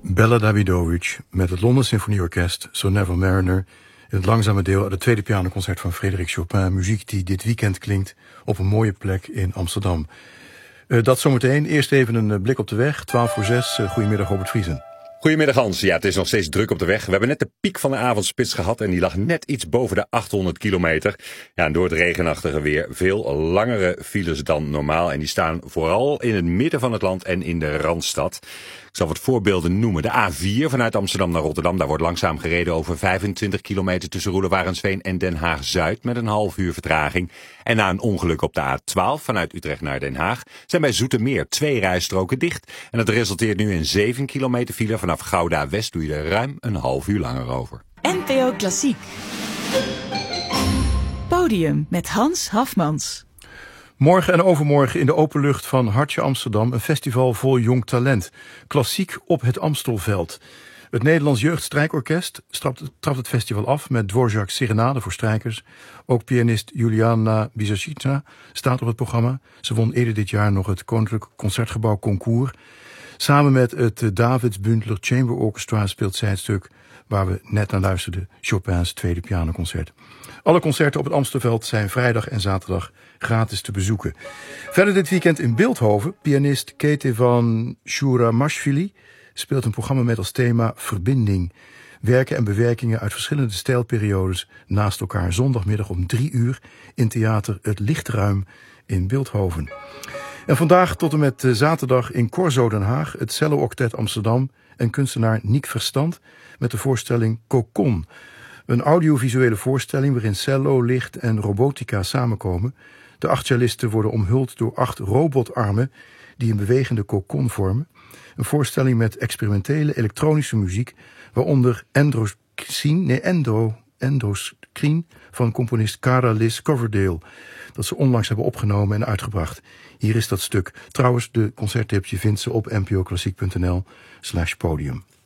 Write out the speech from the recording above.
Bella Dawidovic met het London Symfonieorkest, So Never Mariner, in het langzame deel uit het tweede pianoconcert van Frédéric Chopin. Muziek die dit weekend klinkt op een mooie plek in Amsterdam. Dat zometeen. Eerst even een blik op de weg. 5:45. Goedemiddag, Robert Vriesen. Goedemiddag Hans. Ja, het is nog steeds druk op de weg. We hebben net de piek van de avondspits gehad en die lag net iets boven de 800 kilometer. Ja, en door het regenachtige weer veel langere files dan normaal. En die staan vooral in het midden van het land en in de Randstad. Ik zal wat voorbeelden noemen. De A4 vanuit Amsterdam naar Rotterdam. Daar wordt langzaam gereden over 25 kilometer tussen Roelewarensveen en Den Haag-Zuid met een half uur vertraging. En na een ongeluk op de A12 vanuit Utrecht naar Den Haag zijn bij Zoetermeer 2 rijstroken dicht. En dat resulteert nu in 7 kilometer file. Vanaf Gouda-West doe je er ruim een half uur langer over. NPO Klassiek. Podium met Hans Hafmans. Morgen en overmorgen in de open lucht van Hartje Amsterdam een festival vol jong talent. Klassiek op het Amstelveld. Het Nederlands Jeugdstrijkorkest trapt het festival af met Dvorak's Serenade voor strijkers. Ook pianist Juliana Bizachita staat op het programma. Ze won eerder dit jaar nog het Koninklijk Concertgebouw Concours. Samen met het Davids Bündler Chamber Orchestra speelt zij het stuk waar we net naar luisterden, Chopin's tweede pianoconcert. Alle concerten op het Amstelveld zijn vrijdag en zaterdag gratis te bezoeken. Verder dit weekend in Bilthoven, pianist Ketevan Shuramashvili speelt een programma met als thema verbinding. Werken en bewerkingen uit verschillende stijlperiodes naast elkaar. Zondagmiddag om 3:00 in theater Het Lichtruim in Bilthoven. En vandaag tot en met zaterdag in Corso Den Haag het Cello Octet Amsterdam en kunstenaar Niek Verstand met de voorstelling Cocon. Een audiovisuele voorstelling waarin cello, licht en robotica samenkomen. De 8 cellisten worden omhuld door 8 robotarmen die een bewegende cocon vormen. Een voorstelling met experimentele elektronische muziek, waaronder Endoscreen van componist Cara Liz Coverdale, dat ze onlangs hebben opgenomen en uitgebracht. Hier is dat stuk. Trouwens, de concerttipje vindt ze op npoklassiek.nl/podium.